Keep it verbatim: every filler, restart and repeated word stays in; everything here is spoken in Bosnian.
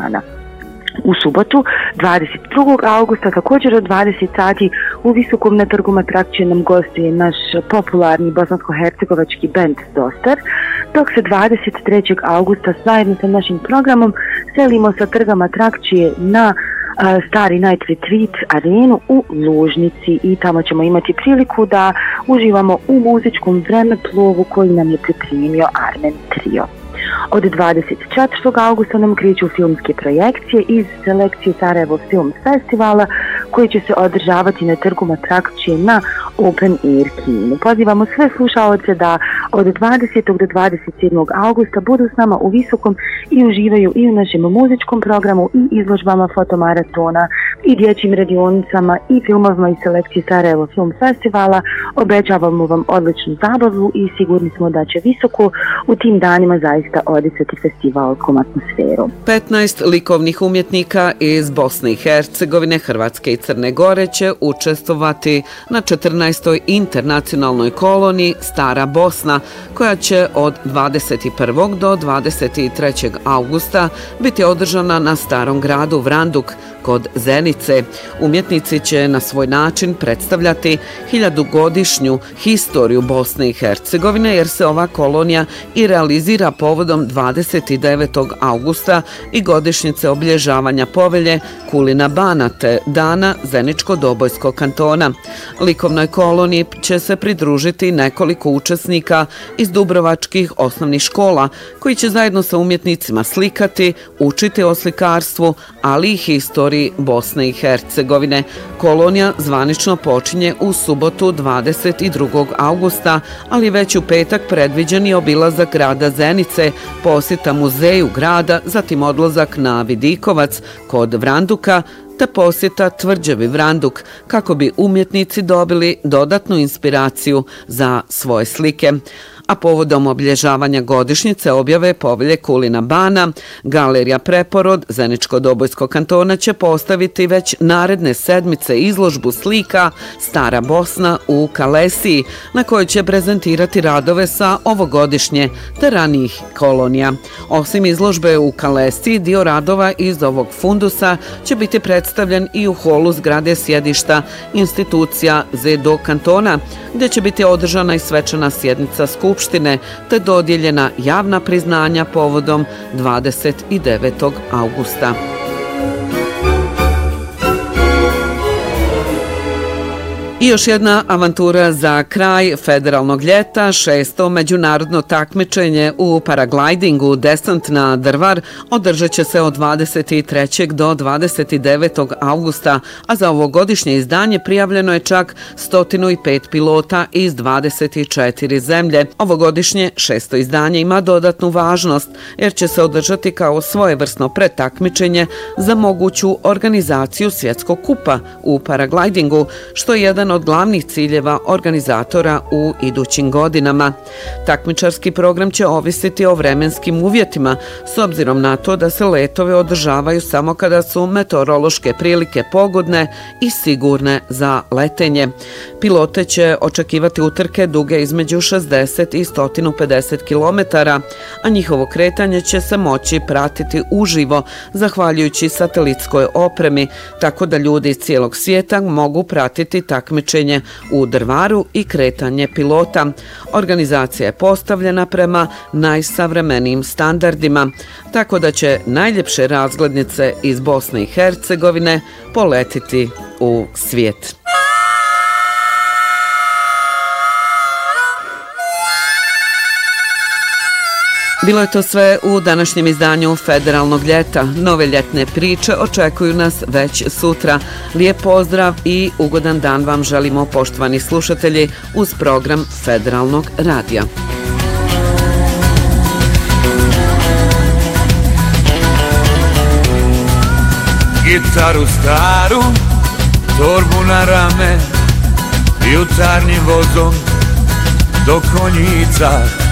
Balkana. U subotu, dvadeset drugog augusta, također od dvadeset sati, u Visokom na trgu Matrakće nam gostuje naš popularni bosansko-hercegovački bend Dostar, dok se dvadeset trećeg augusta zajedno sa našim programom selimo sa trga Matrakće na uh, Stari Night Retreat arenu u Lužnici i tamo ćemo imati priliku da uživamo u muzičkom vremeplovu koji nam je pripremio Armen Trio. Od dvadeset četvrtog augusta nam kreću filmske projekcije iz selekcije Sarajevo Film Festivala koji će se održavati na trgu Matrakće na Open Air kinu. Pozivamo sve slušaoce da od dvadesetog do dvadeset sedmog augusta budu s nama u Visokom i uživaju i u našem muzičkom programu i izložbama fotomaratona i dječjim radionicama i filmovima iz selekcije Sarajevo Film Festivala. Obećavamo vam odličnu zabavu i sigurni smo da će Visoko u tim danima zaista odisati festivalskom atmosferom. petnaest likovnih umjetnika iz Bosne i Hercegovine, Hrvatske i Crne Gore će učestvovati na četrnaestoj internacionalnoj koloniji Stara Bosna, koja će od dvadeset prvog do dvadeset trećeg augusta biti održana na Starom gradu Vranduk kod Zenice. Umjetnici će na svoj način predstavljati hiljadugodišnju historiju Bosne i Hercegovine, jer se ova kolonija i realizira povodom dvadeset devetog augusta i godišnjice obilježavanja povelje Kulina Bana te dana Zeničko-Dobojskog kantona. Likovnoj koloniji će se pridružiti nekoliko učesnika iz dubrovačkih osnovnih škola koji će zajedno sa umjetnicima slikati, učiti o slikarstvu, ali i historiji Bosne i Hercegovine. Kolonija zvanično počinje u subotu dvadeset drugog augusta, ali već u petak predviđen je obilazak grada Zenice, posjeta muzeju grada, zatim odlazak na Vidikovac kod Vranduka, te posjeta tvrđavi Vranduk kako bi umjetnici dobili dodatnu inspiraciju za svoje slike. A povodom obilježavanja godišnjice objave povelje Kulina Bana, Galerija Preporod Zeničko-Dobojskog kantona će postaviti već naredne sedmice izložbu slika Stara Bosna u Kalesiji, na kojoj će prezentirati radove sa ovogodišnje te ranijih kolonija. Osim izložbe u Kalesiji, dio radova iz ovog fundusa će biti predstavljen i u holu zgrade sjedišta institucija Zedo kantona, gdje će biti održana i svečana sjednica Skupštine te dodijeljena javna priznanja povodom dvadeset devetog augusta. I još jedna avantura za kraj federalnog ljeta. Šesto međunarodno takmičenje u paraglidingu Desant na Drvar održat će se od dvadeset trećeg do dvadeset devetog augusta, a za ovogodišnje izdanje prijavljeno je čak sto pet pilota iz dvadeset četiri zemlje. Ovogodišnje šesto izdanje ima dodatnu važnost jer će se održati kao svojevrsno pretakmičenje za moguću organizaciju svjetskog kupa u paraglidingu, što je jedan od glavnih ciljeva organizatora u idućim godinama. Takmičarski program će ovisiti o vremenskim uvjetima, s obzirom na to da se letove održavaju samo kada su meteorološke prilike pogodne i sigurne za letenje. Pilote će očekivati utrke duge između šezdeset i sto pedeset kilometara, a njihovo kretanje će se moći pratiti uživo zahvaljujući satelitskoj opremi, tako da ljudi iz cijelog svijeta mogu pratiti takmičenje u Drvaru i kretanje pilota. Organizacija je postavljena prema najsavremenijim standardima, tako da će najljepše razglednice iz Bosne i Hercegovine poletiti u svijet. Bilo je to sve u današnjem izdanju Federalnog ljeta. Nove ljetne priče očekuju nas već sutra. Lijep pozdrav i ugodan dan vam želimo, poštovani slušatelji, uz program Federalnog radija. Gitaru staru, torbu na rame, jutarnjim vozom do Konjica.